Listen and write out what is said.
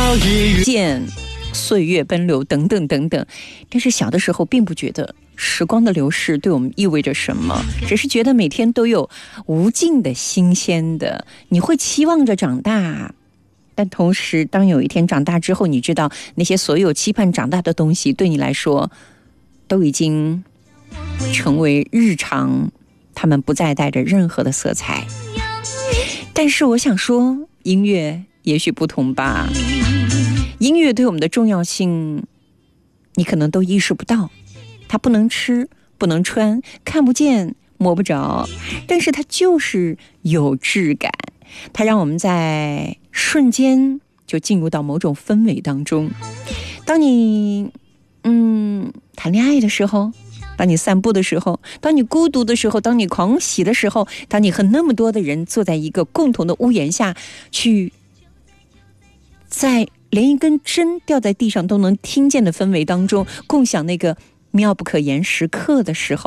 见岁月奔流等等等等。但是小的时候并不觉得时光的流逝对我们意味着什么，只是觉得每天都有无尽的新鲜的，你会期望着长大。但同时当有一天长大之后，你知道那些所有期盼长大的东西对你来说都已经成为日常，他们不再带着任何的色彩。但是我想说，音乐也许不同吧，音乐对我们的重要性你可能都意识不到，它不能吃不能穿，看不见摸不着，但是它就是有质感，它让我们在瞬间就进入到某种氛围当中。当你谈恋爱的时候，当你散步的时候，当你孤独的时候，当你狂喜的时候，当你和那么多的人坐在一个共同的屋檐下，去在连一根针掉在地上都能听见的氛围当中，共享那个妙不可言时刻的时候，